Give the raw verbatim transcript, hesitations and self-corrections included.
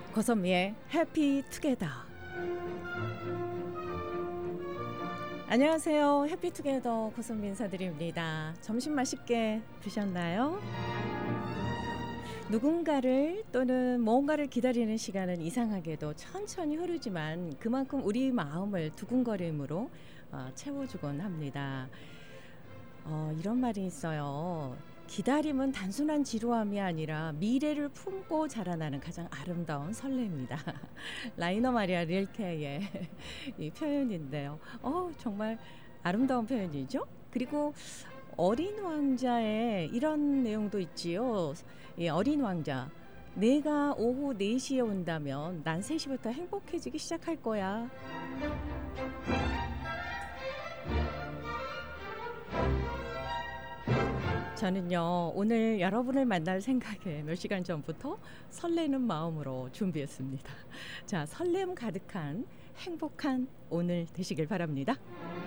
고선미의 해피투게더. 안녕하세요. 해피투게더 고선미 인사드립니다. 점심 맛있게 드셨나요? 누군가를 또는 뭔가를 기다리는 시간은 이상하게도 천천히 흐르지만 그만큼 우리 마음을 두근거림으로 어, 채워주곤 합니다. 어, 이런 말이 있어요. 기다림은 단순한 지루함이 아니라 미래를 품고 자라나는 가장 아름다운 설렘이다. 라이너 마리아 릴케의 이 표현인데요. 어, 정말 아름다운 표현이죠. 그리고 어린 왕자에 이런 내용도 있지요. 이 어린 왕자. 내가 오후 네 시에 온다면 난 세 시부터 행복해지기 시작할 거야. 저는요, 오늘 여러분을 만날 생각에 몇 시간 전부터 설레는 마음으로 준비했습니다. 자, 설렘 가득한 행복한 오늘 되시길 바랍니다.